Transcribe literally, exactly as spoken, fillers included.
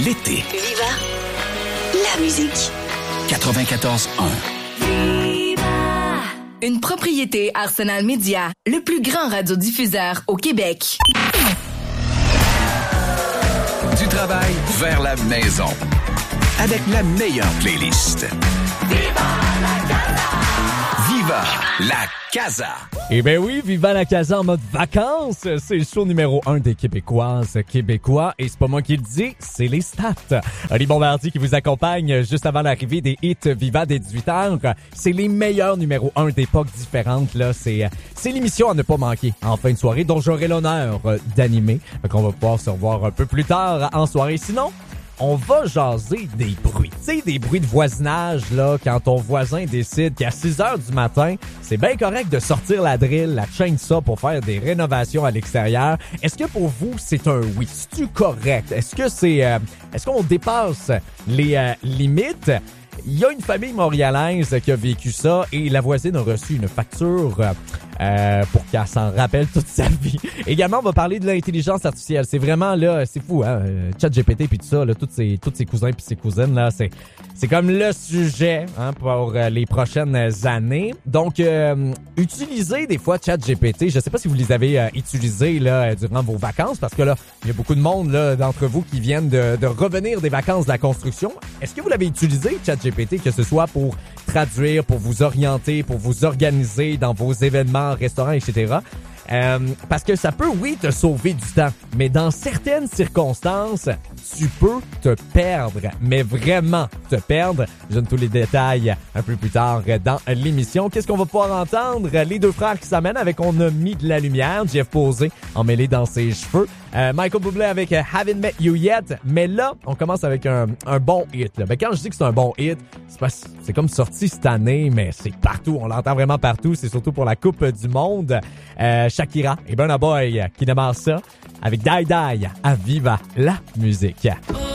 l'été. Viva la musique. quatre-vingt-quatorze un. Une propriété Arsenal Media, le plus grand radiodiffuseur au Québec. Du travail vers la maison. Avec la meilleure playlist. Viva la Casa! Viva la Casa! Eh bien oui, Viva la Casa en mode vacances, c'est le show numéro un des Québécoises, Québécois, et c'est pas moi qui le dis, c'est les stats. Oli Bombardier qui vous accompagne juste avant l'arrivée des hits Viva des dix-huit heures. C'est les meilleurs numéros un d'époques différentes, là. C'est, c'est l'émission à ne pas manquer en fin de soirée, dont j'aurai l'honneur d'animer. Donc on va pouvoir se revoir un peu plus tard en soirée. Sinon, on va jaser des bruits. Tu sais, des bruits de voisinage, là, quand ton voisin décide qu'à six heures du matin, c'est bien correct de sortir la drill, la chainsaw pour faire des rénovations à l'extérieur. Est-ce que pour vous, c'est un oui? C'est-tu correct? Est-ce que c'est... Euh, est-ce qu'on dépasse les euh, limites? Il y a une famille montréalaise qui a vécu ça et la voisine a reçu une facture euh, pour qu'elle s'en rappelle toute sa vie. Également, on va parler de l'intelligence artificielle. C'est vraiment là, c'est fou, hein? ChatGPT puis tout ça, là, tous ses, tous ses cousins puis ses cousines, là, c'est, c'est comme le sujet hein, pour les prochaines années. Donc, euh, utilisez des fois ChatGPT. Je sais pas si vous les avez euh, utilisés là durant vos vacances parce que là, il y a beaucoup de monde là d'entre vous qui viennent de, de revenir des vacances de la construction. Est-ce que vous l'avez utilisé, ChatGPT, que ce soit pour traduire, pour vous orienter, pour vous organiser dans vos événements, restaurants, et cetera. Euh, parce que ça peut, oui, te sauver du temps, mais dans certaines circonstances, tu peux te perdre, mais vraiment te perdre. Je donne tous les détails un peu plus tard dans l'émission. Qu'est-ce qu'on va pouvoir entendre? Les deux frères qui s'amènent avec On a mis de la lumière, Jeff Posé emmêlé dans ses cheveux, euh, Michael Bublé avec Haven't Met You Yet, mais là, on commence avec un, un bon hit. Là. Ben, quand je dis que c'est un bon hit, c'est, pas, c'est comme sorti cette année, mais c'est partout, on l'entend vraiment partout, c'est surtout pour la Coupe du Monde. Euh, Shakira et Burna Boy qui démarrent ça avec Die Die à Viva la musique.